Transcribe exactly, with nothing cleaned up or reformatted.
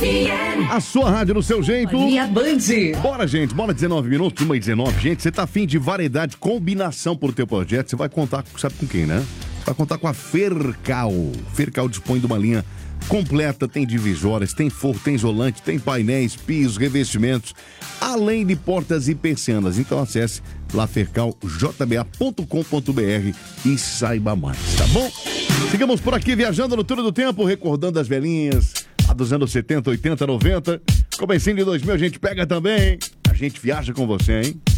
N. A sua rádio no seu jeito. Mania Band. Bora, gente. Bora, dezenove minutos, uma e dezenove. Gente, você tá afim de variedade, combinação pro teu projeto? Você vai contar, sabe com quem, né? Vai contar com a Fercal. Fercal dispõe de uma linha completa, tem divisórias, tem forro, tem isolante, tem painéis, pisos, revestimentos, além de portas e persianas. Então acesse lá fercal j b a ponto com ponto b r e saiba mais, tá bom? Sigamos por aqui viajando no túnel do tempo, recordando as velhinhas lá dos anos setenta, oitenta, noventa. Comecinho de dois mil a gente pega também. A gente viaja com você, hein?